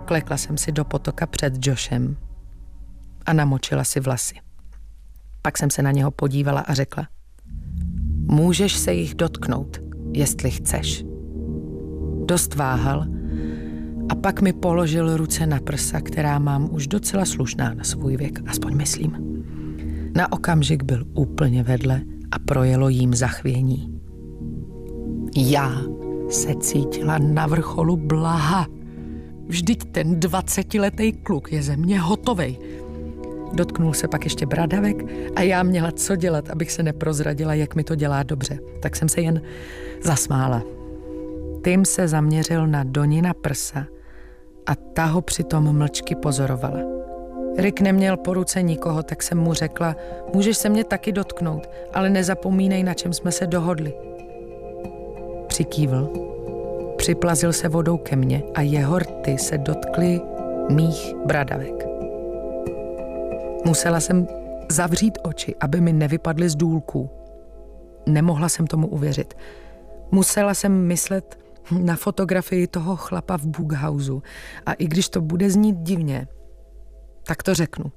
Klekla jsem si do potoka před Joshem a namočila si vlasy. Pak jsem se na něho podívala a řekla: můžeš se jich dotknout, jestli chceš. Dost váhal a pak mi položil ruce na prsa, která mám už docela slušná na svůj věk, aspoň myslím. Na okamžik byl úplně vedle a projelo jím zachvění. Já se cítila na vrcholu blaha. Vždyť ten 20letý kluk je ze mě hotovej. Dotknul se pak ještě bradavek a já měla co dělat, abych se neprozradila, jak mi to dělá dobře. Tak jsem se jen zasmála. Tim se zaměřil na Donina prsa a ta ho přitom mlčky pozorovala. Rick neměl po ruce nikoho, tak jsem mu řekla: můžeš se mě taky dotknout, ale nezapomínej, na čem jsme se dohodli. Přikývl, připlazil se vodou ke mně a jeho rty se dotkly mých bradavek. Musela jsem zavřít oči, aby mi nevypadly z důlků. Nemohla jsem tomu uvěřit. Musela jsem myslet na fotografii toho chlapa v Bughouse a i když to bude znít divně, tak to řeknu.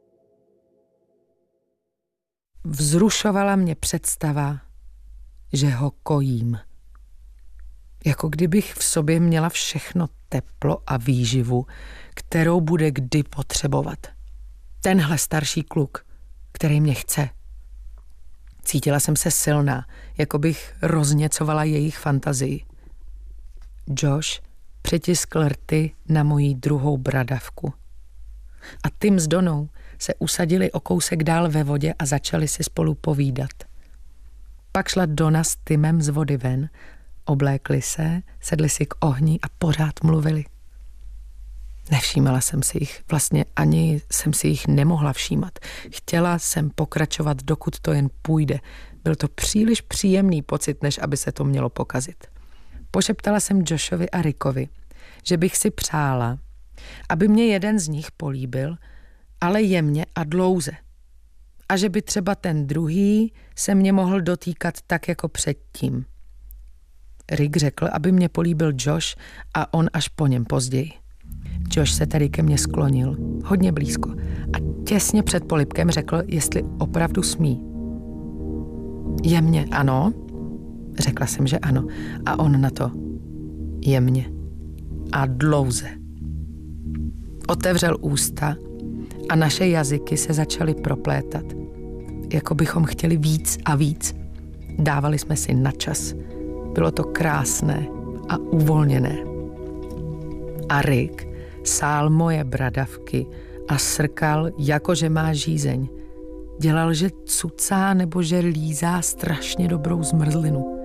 Vzrušovala mě představa, že ho kojím. Jako kdybych v sobě měla všechno teplo a výživu, kterou bude kdy potřebovat. Tenhle starší kluk, který mě chce. Cítila jsem se silná, jako bych rozněcovala jejich fantazii. Josh přitiskl rty na moji druhou bradavku. A Tim s Donou se usadili o kousek dál ve vodě a začali si spolu povídat. Pak šla Dona s Timem z vody ven, oblékli se, sedli si k ohni a pořád mluvili. Nevšímala jsem si jich, vlastně ani jsem si jich nemohla všímat. Chtěla jsem pokračovat, dokud to jen půjde. Byl to příliš příjemný pocit, než aby se to mělo pokazit. Pošeptala jsem Joshovi a Rickovi, že bych si přála, aby mě jeden z nich políbil, ale jemně a dlouze. A že by třeba ten druhý se mě mohl dotýkat tak jako předtím. Rick řekl, aby mě políbil Josh a on až po něm později. Josh se tady ke mně sklonil, hodně blízko, a těsně před polibkem řekl, jestli opravdu smí. Jemně, ano? Řekla jsem, že ano. A on na to: jemně a dlouze. Otevřel ústa a naše jazyky se začaly proplétat. Jako bychom chtěli víc a víc. Dávali jsme si na čas. Bylo to krásné a uvolněné. A Rick sál moje bradavky a srkal, jakože má žízeň. Dělal, že cucá nebo že lízá strašně dobrou zmrzlinu.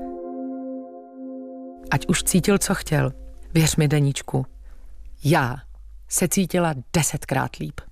Ať už cítil, co chtěl. Věř mi, Deníčku, já se cítila 10krát líp.